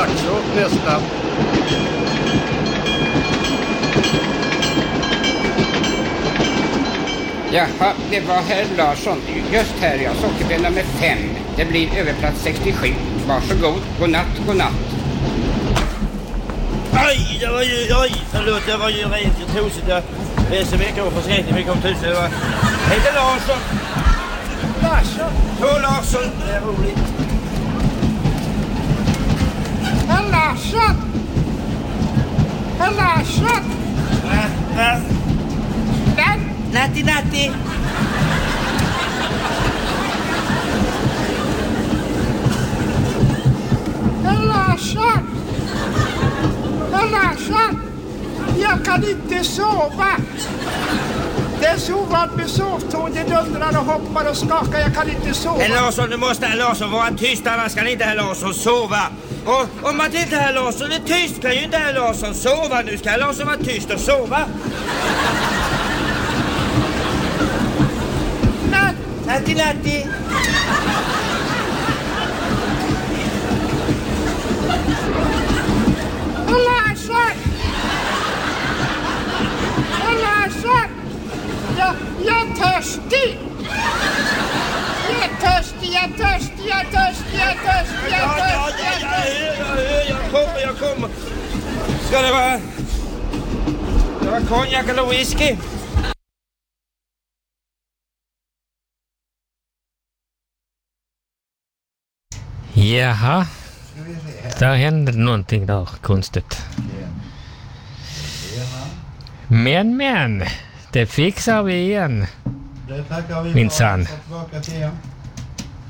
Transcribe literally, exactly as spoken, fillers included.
Taxo, nästa. Jaha, det var herr Larsson. Just här, ja. Sockerbröd nummer fem. Det blir överplats sextiosju. Varsågod. God natt, god natt. Aj, det var ju... Aj, förlåt, det var ju rent tosigt. Jag är så mycket och för sent. Vi kom tusen. Det var... Heter Larsson. Larsson? Två Larsson. Det är roligt. Herr Larsson! Herr Larsson! Va? Va? Natt! Natti, natti. Herr Larsson! Herr Larsson! Jag kan inte sova! Det är så vad med sovton, det dundrar och hoppar och skakar, jag kan inte sova. Herr Larsson, du måste herr Larsson vara tyst, annars kan inte herr Larsson sova. Och om man inte herr Larsson är tyst kan ju inte herr Larsson sova. Nu ska herr Larsson vara tyst och sova. Natt! Natti, natti. Herr Larsson! Herr Larsson! Jag, jag är törstig! Jag är törstig, jag är törstig, jag är törstig, jag är törstig, jag Ja, är ja, törstig, ja, jag är ja, törstig. ja, jag kommer, jag kommer. Ska det vara... Det var konjak eller whisky? Jaha, där hände någonting där konstigt. Men, men, det fixar vi igen. Det tackar vi minsann. för. Tillbaka till igen.